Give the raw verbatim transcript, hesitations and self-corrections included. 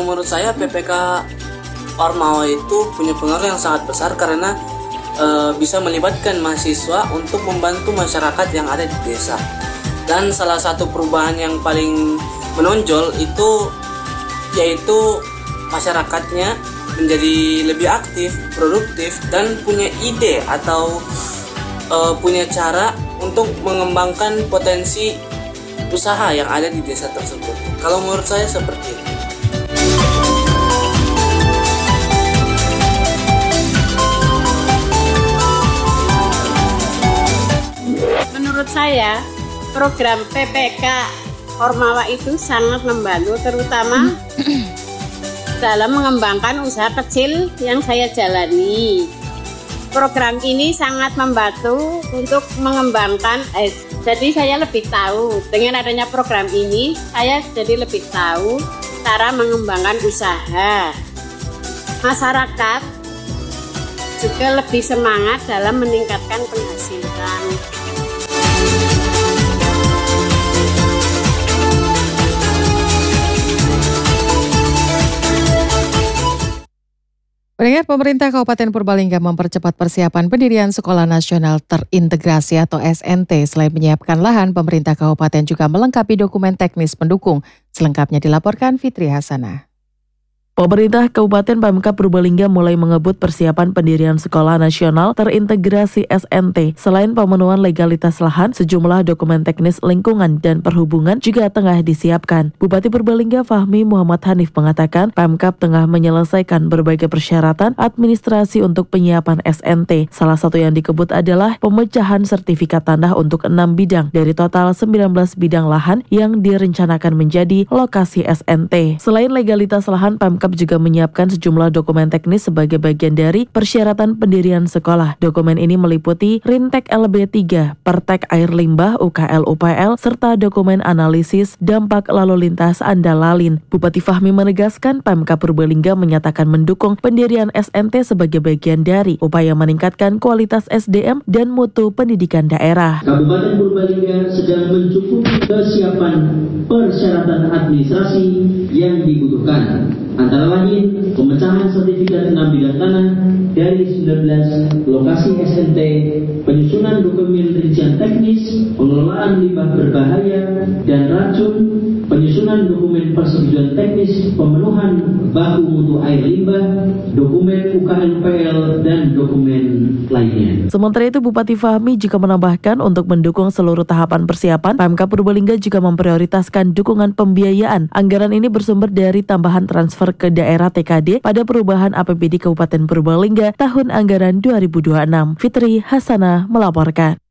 kalau menurut saya P P K Ormawa itu punya pengaruh yang sangat besar karena e, bisa melibatkan mahasiswa untuk membantu masyarakat yang ada di desa. Dan salah satu perubahan yang paling menonjol itu yaitu masyarakatnya menjadi lebih aktif, produktif, dan punya ide atau e, punya cara untuk mengembangkan potensi usaha yang ada di desa tersebut. Kalau menurut saya seperti itu. Menurut saya, program P P K Ormawa itu sangat membantu, terutama dalam mengembangkan usaha kecil yang saya jalani. Program ini sangat membantu untuk mengembangkan, eh, jadi saya lebih tahu, dengan adanya program ini, saya jadi lebih tahu cara mengembangkan usaha. Masyarakat juga lebih semangat dalam meningkatkan penghasilan. Pendengar, pemerintah Kabupaten Purbalingga mempercepat persiapan pendirian Sekolah Nasional Terintegrasi atau S N T. Selain menyiapkan lahan, pemerintah kabupaten juga melengkapi dokumen teknis pendukung. Selengkapnya dilaporkan Fitri Hasanah. Pemerintah Kabupaten Pemkab Purbalingga mulai mengebut persiapan pendirian Sekolah Nasional Terintegrasi S N T. Selain pemenuhan legalitas lahan, sejumlah dokumen teknis lingkungan dan perhubungan juga tengah disiapkan. Bupati Purbalingga Fahmi Muhammad Hanif mengatakan Pemkab tengah menyelesaikan berbagai persyaratan administrasi untuk penyiapan S N T. Salah satu yang dikebut adalah pemecahan sertifikat tanah untuk enam bidang dari total sembilan belas bidang lahan yang direncanakan menjadi lokasi S N T. Selain legalitas lahan, Pemkab juga menyiapkan sejumlah dokumen teknis sebagai bagian dari persyaratan pendirian sekolah. Dokumen ini meliputi Rintek L B tiga, Pertek Air Limbah U K L U P L, serta dokumen analisis dampak lalu lintas Andalalin. Bupati Fahmi menegaskan Pemkab Purbalingga menyatakan mendukung pendirian S N T sebagai bagian dari upaya meningkatkan kualitas S D M dan mutu pendidikan daerah. Kabupaten Purbalingga sedang mencukupi kesiapan persyaratan administrasi yang dibutuhkan. Antara lain, pemecahan sertifikat enam bidang tanah dari sembilan belas lokasi S N T, penyusunan dokumen rincian teknis, pengelolaan limbah berbahaya dan racun, penyusunan dokumen persetujuan teknis, pemenuhan baku mutu air limbah, dokumen U K L U P L, dan dokumen lainnya. Sementara itu, Bupati Fahmi juga menambahkan untuk mendukung seluruh tahapan persiapan, Pemkab Purbalingga juga memprioritaskan dukungan pembiayaan. Anggaran ini bersumber dari tambahan transfer ke daerah T K D pada perubahan A P B D Kabupaten Purbalingga tahun anggaran dua ribu dua puluh enam. Fitri Hasanah melaporkan.